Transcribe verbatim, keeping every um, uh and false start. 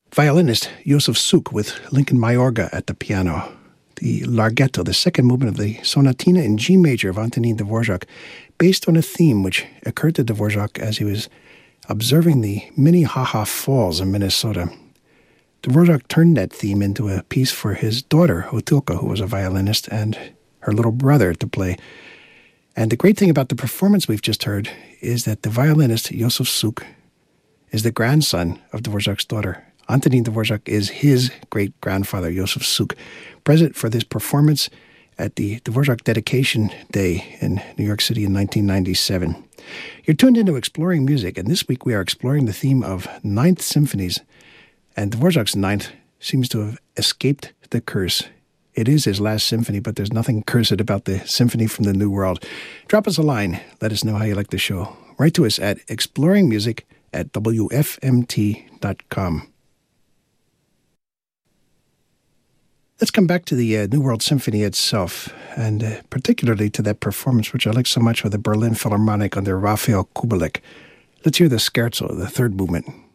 violinist Josef Suk with Lincoln Mayorga at the piano. The Larghetto, the second movement of the Sonatina in G major of Antonin Dvorak, based on a theme which occurred to Dvorak as he was observing the Minnehaha Falls in Minnesota. Dvorak turned that theme into a piece for his daughter, Otulka, who was a violinist, and her little brother to play. And the great thing about the performance we've just heard is that the violinist, Josef Suk, is the grandson of Dvorak's daughter. Antonin Dvorak is his great-grandfather, Josef Suk, present for this performance at the Dvorak Dedication Day in New York City in nineteen ninety-seven. You're tuned into Exploring Music, and this week we are exploring the theme of Ninth Symphonies. And Dvorak's Ninth seems to have escaped the curse. It is his last symphony, but there's nothing cursed about the Symphony from the New World. Drop us a line. Let us know how you like the show. Write to us at exploringmusic at w f m t dot com. Let's come back to the uh, New World Symphony itself, and uh, particularly to that performance, which I like so much with the Berlin Philharmonic under Raphael Kubelik. Let's hear the Scherzo, the third movement.